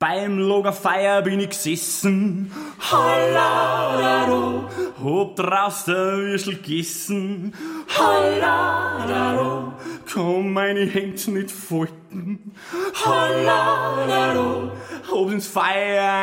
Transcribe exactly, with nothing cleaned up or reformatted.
beim Lagerfeuer bin ich gesessen. Halladaro, hab draus der Würstel gegessen. Halladaro, kann meine Hände nicht falten. Halladaro, hab ins Feuer